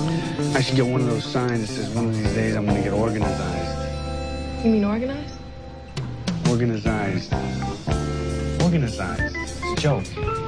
I should get one of those signs that says one of these days I'm going to get organized. You mean organized? Organized. Organized. It's a joke.